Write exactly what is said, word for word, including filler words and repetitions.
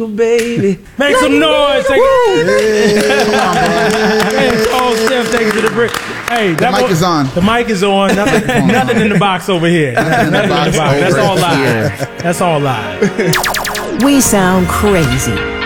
baby. Make some noise. Take it. Come on, bro. Hey, Charles Steph, take it to the brick. Hey, the mic is on. The mic is on. Nothing, nothing in the box over here. Nothing in the box. That's all live. That's all live. We sound crazy.